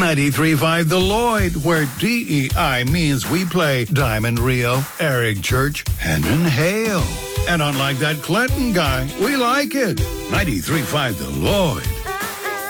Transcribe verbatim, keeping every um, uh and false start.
ninety-three point five The Lloyd, where D E I means we play Diamond Rio, Eric Church, Hendon Hale. And unlike that Clinton guy, we like it. ninety-three point five The Lloyd.